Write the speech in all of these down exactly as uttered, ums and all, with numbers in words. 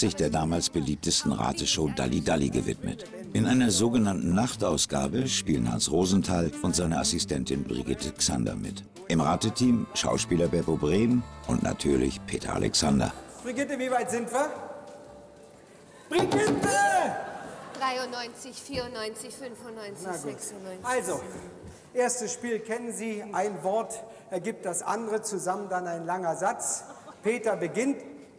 sich der damals beliebtesten Rateshow Dalli Dalli gewidmet. In einer sogenannten Nachtausgabe spielen Hans Rosenthal und seine Assistentin Brigitte Xander mit. Im Rateteam Schauspieler Beppo Brehm und natürlich Peter Alexander. Brigitte, wie weit sind wir? Brigitte! dreiundneunzig, vierundneunzig, fünfundneunzig, sechsundneunzig. Also, erstes Spiel kennen Sie. Ein Wort ergibt das andere, zusammen dann ein langer Satz. Peter beginnt.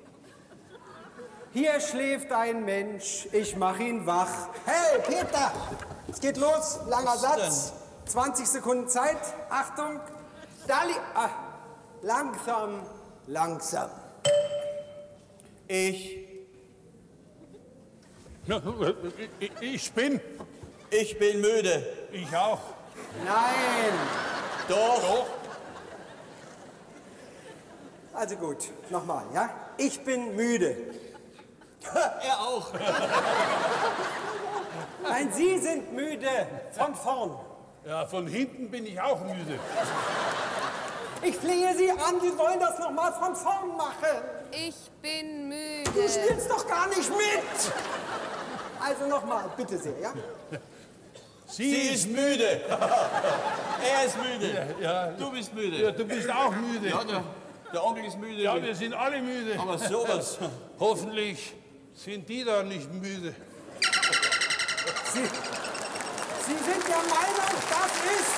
Hier schläft ein Mensch, ich mach ihn wach. Hey, Peter! Es geht los, langer Satz. zwanzig Sekunden Zeit. Achtung. Dalli. Ah, langsam, langsam. Ich. Ich bin. Ich bin müde. Ich auch. Nein. Doch. Doch. Also gut, nochmal, ja? Ich bin müde. Er auch. Nein, Sie sind müde. Von vorn. Ja, von hinten bin ich auch müde. Ich flehe Sie an, Sie wollen das nochmal von vorn machen. Ich bin müde. Du spielst doch gar nicht mit. Also nochmal, bitte sehr, ja? Sie, Sie ist müde. Er ist müde. Ja, Du bist müde. ja, du bist auch müde. Ja, der, der Onkel ist müde. Ja, wir sind alle müde. Aber sowas. Hoffentlich sind die da nicht müde. Sie, Sie sind der Meinung, das ist...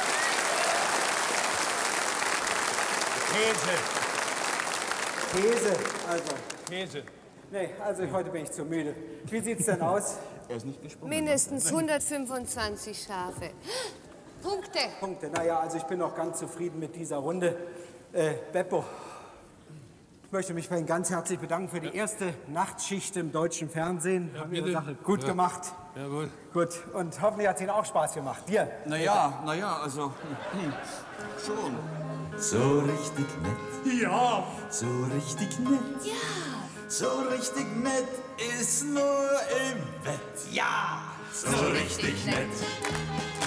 Käse. Käse, also. Käse. Nee, also heute bin ich zu müde. Wie sieht's denn aus? Er ist nicht gesprungen. Mindestens hundertfünfundzwanzig Schafe. Punkte. Punkte. Naja, also ich bin noch ganz zufrieden mit dieser Runde. Äh, Beppo, ich möchte mich bei Ihnen ganz herzlich bedanken für die erste Nachtschicht im deutschen Fernsehen. Ja, Haben Ihre bitte. Sache gut Ja. gemacht. Jawohl. Gut, und hoffentlich hat es Ihnen auch Spaß gemacht. Dir? Naja, naja, also. Hm, schon. So richtig nett, Ja. so richtig nett. Ja. So richtig nett ist nur im Bett. Ja. So richtig nett.